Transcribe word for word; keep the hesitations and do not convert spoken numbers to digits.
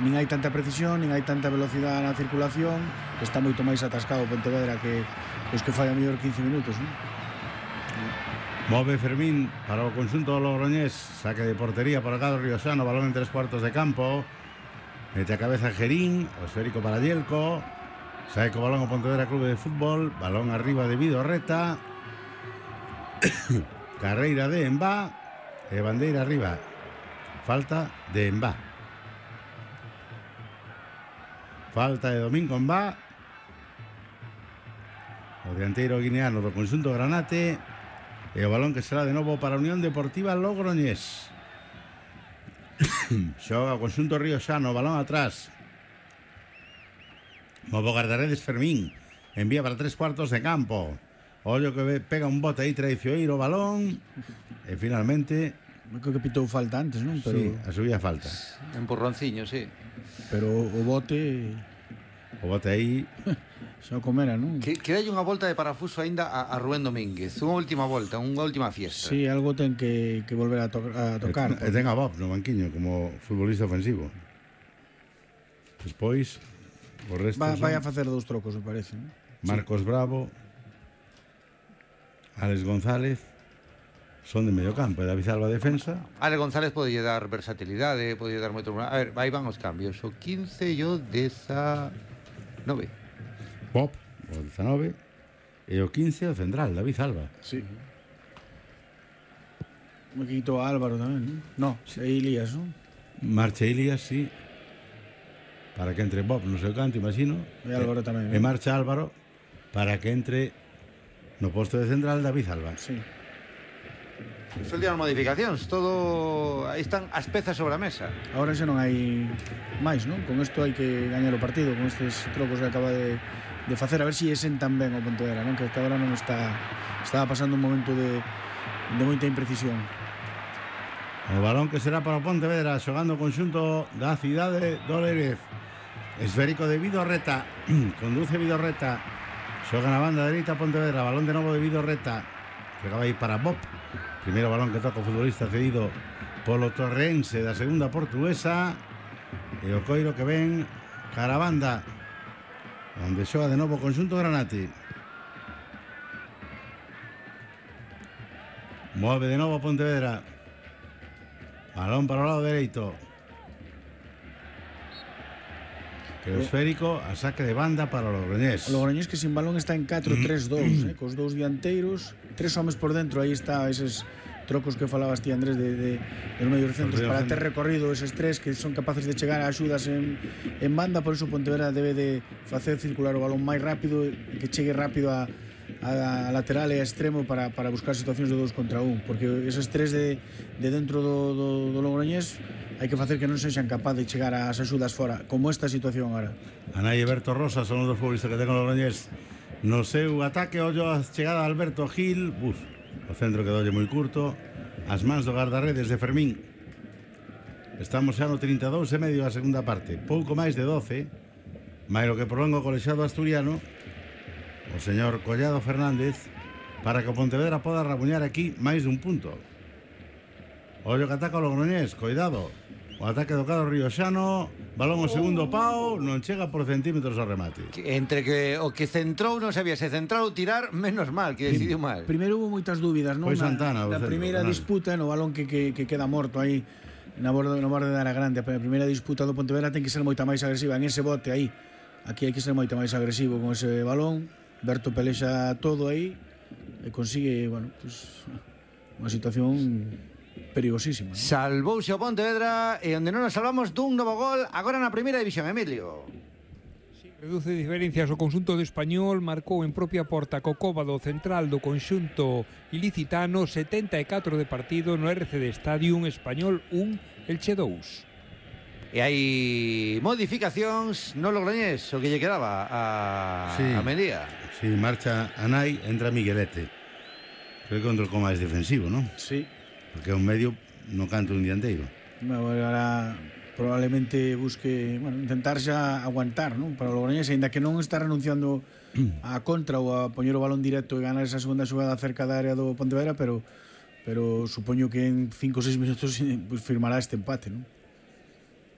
nin hai tanta precisión, nin hai tanta velocidade na circulación, está moito máis atascado o Pontevedra que os que fai a mellor quince minutos, non? Move Fermín para o conxunto do Logroñés, saque de portería por acá do Riosano, balón en tres cuartos de campo, mete a cabeza Gerín, o esférico para Yelko, sae co balón o Pontevedra Clube de Fútbol, balón arriba de Vidorreta, carreira de Embá e bandeira arriba, falta de Embá. Falta de Domingo Embá, o dianteiro guineano do conxunto Granate, e o balón que será de novo para a Unión Deportiva Logroñés. Xoga o conxunto riosano, balón atrás, movo guardaredes Fermín, envía para tres cuartos de campo, ollo que pega un bote aí traicioneiro o balón, e finalmente creo que pitou falta antes, non? Pero sí, a subía falta. Empurronciño, sí. Pero o bote o bote aí xa o comera, non? Que, que dai unha volta de parafuso aínda a, a Rubén Domínguez, unha última volta, unha última fiesta. Sí, algo ten que, que volver a, to a tocar. E ten a Bob no banquiño como futbolista ofensivo. Despois o resto Va, son vai a facer dous trocos, me parece, non? Marcos sí. Bravo, Alex González son de medio campo, e David Alba defensa. Alex González pode dar versatilidade, pode dar moito... A ver, aí van os cambios. O quince e o dezanove. Bob, o dezanove, e o quince o central, David Alba. Sí. Me quito a Álvaro tamén, non? No, sí. E Ilías, non? Marcha Ilías, sí. Para que entre Bob no seu canto, imagino. E Álvaro e, tamén. E marcha Álvaro para que entre no posto de central David Alba. Sí. Últimas modificacións, todo... Aí están as pezas sobre a mesa. Agora xa non hai máis, non? Con isto hai que gañar o partido, con estes trocos que acaba de, de facer, a ver se si sentan ben o Pontevedra, non? Que agora non está... Estaba pasando un momento de, de moita imprecisión. O balón que será para o Pontevedra, xogando o conxunto da cidade do Lérez. Esférico de Vidorreta, conduce Vidorreta, xoga na banda dereita Pontevedra, balón de novo de Vidorreta, que acaba aí para Bob. Primeiro balón que toca o futbolista cedido polo torreense da segunda portuguesa, e o coiro que ven cara a banda, onde xoga de novo o conxunto Granate. Move de novo Pontevedra, balón para o lado dereito, que o esférico a saque de banda para o Logroñés. O Logroñés que sin balón está en catro tres dous, eh, cos dous dianteiros, tres homes por dentro, aí está eses trocos que falabas ti, Andrés, de, de, de los medios centros, para ter recorrido eses tres que son capaces de chegar a axudas en, en banda. Por eso Pontevedra debe de facer circular o balón máis rápido, que chegue rápido a, a, a lateral e a extremo para, para buscar situacións de dos contra un, porque eses tres de, de dentro do, do, do Logroñés hai que facer que non sexan capaz de chegar ás axudas fora, como esta situación agora. Anai e Berto Rosa son os dos futbolistas que ten o Logroñés no seu ataque. Ollo a chegada de Alberto Gil, buf, o centro quedoulle moi curto, as mans do guardaredes de Fermín. Estamos xa no trinta e dous e medio da segunda parte, pouco máis de doce, máis o que prolonga o colexado asturiano, o señor Collado Fernández, para que o Pontevedra poda rabuñar aquí máis dun punto. Ollo que ataca o Logroñés, coidado, o ataque do cadro riosano, balón o segundo pau, non chega por centímetros ao remate. Entre que o que centrou non sabía se centrar ou tirar, menos mal, que decidiu mal. Primeiro hubo moitas dúbidas, non? Foi Santana, na, na primeira disputa, no balón que, que, que queda morto aí na borde, no borde da área grande. A primeira disputa do Pontevedra ten que ser moita máis agresiva en ese bote aí. Aquí hai que ser moita máis agresivo con ese balón. Berto pelexa todo aí e consigue, bueno, pues, unha situación perigosísima, ¿no? Salvouse o Pontevedra e onde non nos salvamos dun novo gol agora na primeira división, Emilio. Sí, reduce diferencias o conxunto do Español, marcou en propia porta co cóbado central do conxunto ilicitano, setenta e catro de partido no R C D Stadium. Español un, Elche dous. E hai modificacións no Logroñés, o que lle quedaba a, sí. a Melía. Sí, marcha Anai, entra Miguelete. Creo que contra o máis defensivo, non? Sí. Porque é un medio no canto un dianteiro. Bueno, agora probablemente busque, bueno, intentar xa aguantar, non? Para o Logroñés, ainda que non está renunciando a contra ou a poñer o balón directo e ganar esa segunda xogada cerca da área do Pontevedra, pero pero supoño que en cinco ou seis minutos pues, firmará este empate, non?